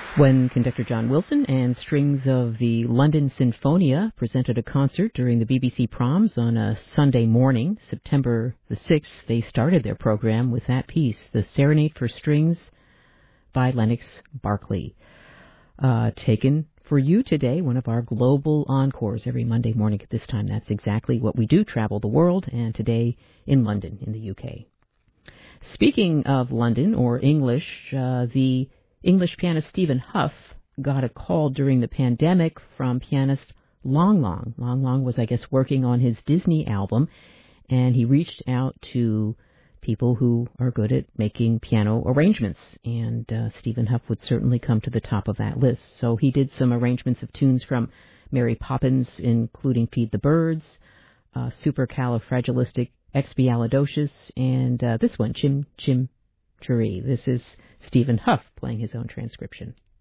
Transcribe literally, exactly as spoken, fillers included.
When conductor John Wilson and strings of the London Sinfonia presented a concert during the B B C Proms on a Sunday morning, September the sixth, they started their program with that piece, the Serenade for Strings by Lennox Berkeley. Uh, taken for you today, one of our global encores every Monday morning at this time. That's exactly what we do, travel the world, and today in London, in the U K. Speaking of London, or English, uh, the English pianist Stephen Hough got a call during the pandemic from pianist Long Long. Long Long was, I guess, working on his Disney album, and he reached out to people who are good at making piano arrangements, and uh, Stephen Hough would certainly come to the top of that list. So he did some arrangements of tunes from Mary Poppins, including Feed the Birds, uh, Supercalifragilisticexpialidocious, and uh, this one, Chim Chim Cheree. This is Stephen Hough playing his own transcription.